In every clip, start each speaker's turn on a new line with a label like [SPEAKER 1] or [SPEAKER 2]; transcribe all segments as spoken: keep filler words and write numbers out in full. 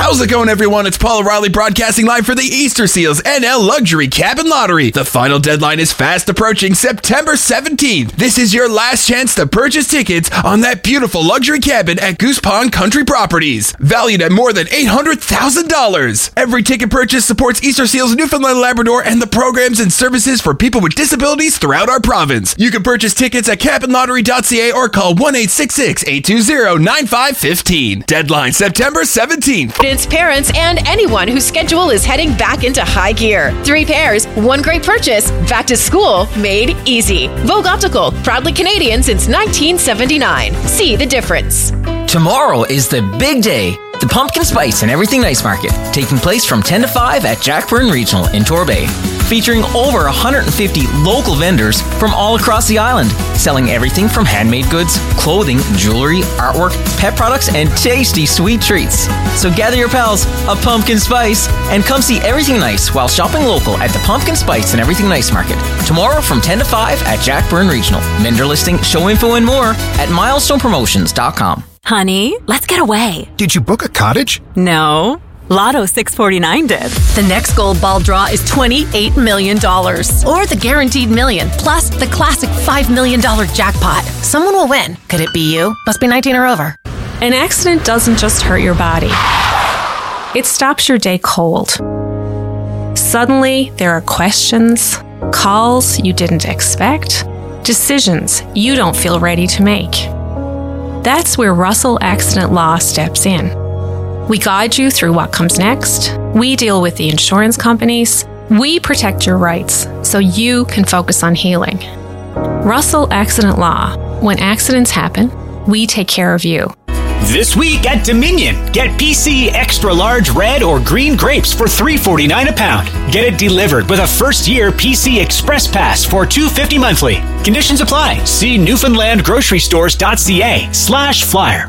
[SPEAKER 1] How's it going, everyone? It's Paul O'Reilly broadcasting live for the Easter Seals N L Luxury Cabin Lottery. The final deadline is fast approaching, September seventeenth. This is your last chance to purchase tickets on that beautiful luxury cabin at Goose Pond Country Properties, valued at more than eight hundred thousand dollars. Every ticket purchase supports Easter Seals Newfoundland and Labrador and the programs and services for people with disabilities throughout our province. You can purchase tickets at cabin lottery dot c a or call one eight six six, eight two zero, nine five one five. Deadline September seventeenth.
[SPEAKER 2] It's parents and anyone whose schedule is heading back into high gear. Three pairs, one great purchase. Back to school made easy. Vogue Optical, proudly Canadian since nineteen seventy-nine. See the difference.
[SPEAKER 3] Tomorrow is the big day. The Pumpkin Spice and Everything Nice Market, taking place from ten to five at Jackburn Regional in Torbay. Featuring over one hundred fifty local vendors from all across the island, selling everything from handmade goods, clothing, jewelry, artwork, pet products, and tasty sweet treats. So gather your pals, a Pumpkin Spice, and come see Everything Nice while shopping local at the Pumpkin Spice and Everything Nice Market. Tomorrow from ten to five at Jackburn Regional. Vendor listing, show info, and more at milestone promotions dot com.
[SPEAKER 4] Honey, let's get away.
[SPEAKER 5] Did you book a cottage?
[SPEAKER 4] No. Lotto six forty-nine did.
[SPEAKER 2] The next gold ball draw is twenty-eight million dollars. Or the guaranteed million, plus the classic five million dollars jackpot. Someone will win. Could it be you? Must be nineteen or over.
[SPEAKER 6] An accident doesn't just hurt your body. It stops your day cold. Suddenly, there are questions, calls you didn't expect, decisions you don't feel ready to make. That's where Russell Accident Law steps in. We guide you through what comes next. We deal with the insurance companies. We protect your rights so you can focus on healing. Russell Accident Law. When accidents happen, we take care of you.
[SPEAKER 7] This week at Dominion, get P C extra large red or green grapes for three forty-nine a pound. Get it delivered with a first year P C Express Pass for two fifty monthly. Conditions apply. See Newfoundland Grocery Stores dot c a slash flyer.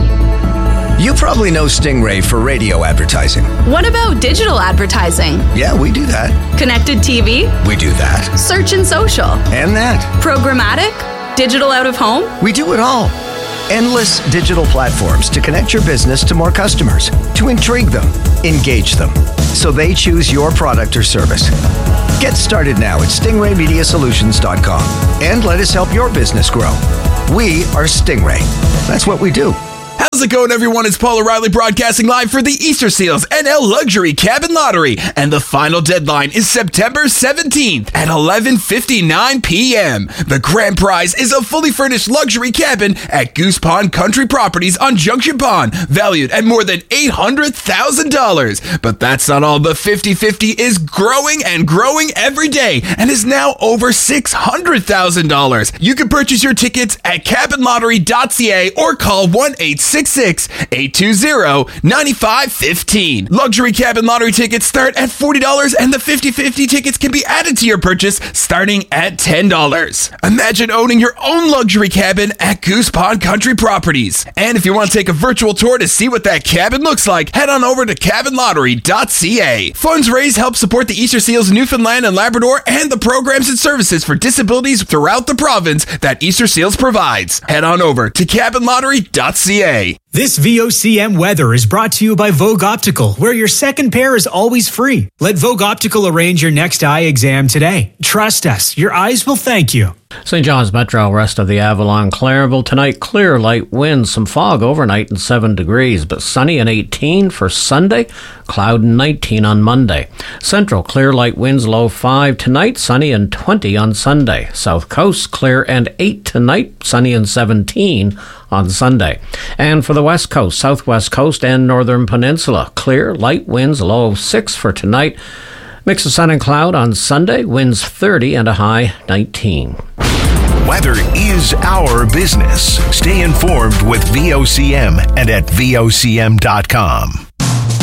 [SPEAKER 8] You probably know Stingray for radio advertising.
[SPEAKER 9] What about digital advertising?
[SPEAKER 8] Yeah, we do that.
[SPEAKER 9] Connected T V?
[SPEAKER 8] We do that.
[SPEAKER 9] Search and social?
[SPEAKER 8] And that.
[SPEAKER 9] Programmatic? Digital out of home?
[SPEAKER 8] We do it all. Endless digital platforms to connect your business to more customers, to intrigue them, engage them, so they choose your product or service. Get started now at stingray media solutions dot com and let us help your business grow. We are Stingray. That's what we do.
[SPEAKER 1] How's it going, everyone? It's Paul O'Reilly broadcasting live for the Easter Seals N L Luxury Cabin Lottery, and the final deadline is September seventeenth at eleven fifty-nine p.m. The grand prize is a fully furnished luxury cabin at Goose Pond Country Properties on Junction Pond, valued at more than eight hundred thousand dollars. But that's not all. The fifty fifty is growing and growing every day and is now over six hundred thousand dollars. You can purchase your tickets at cabin lottery dot c a or call one eight six six, eight two zero, nine five one five. Luxury Cabin Lottery tickets start at forty dollars, and the fifty fifty tickets can be added to your purchase starting at ten dollars. Imagine owning your own luxury cabin at Goose Pond Country Properties. And if you want to take a virtual tour to see what that cabin looks like, head on over to cabin lottery dot c a. Funds raised help support the Easter Seals Newfoundland and Labrador and the programs and services for disabilities throughout the province that Easter Seals provides. Head on over to cabin lottery dot c a.
[SPEAKER 10] This V O C M weather is brought to you by Vogue Optical, where your second pair is always free. Let Vogue Optical arrange your next eye exam today. Trust us, your eyes will thank you.
[SPEAKER 11] Saint John's Metro, west of the Avalon, Clairville. Tonight, clear, light winds, some fog overnight and seven degrees, but sunny and eighteen for Sunday, cloud and nineteen on Monday. Central, clear, light winds, low five tonight, sunny and twenty on Sunday. South Coast, clear and eight tonight, sunny and seventeen on Sunday. And for the West Coast, Southwest Coast and Northern Peninsula, clear, light winds, low six for tonight. Mix of sun and cloud on Sunday, winds thirty and a high nineteen.
[SPEAKER 12] Weather is our business. Stay informed with V O C M and at V O C M dot com.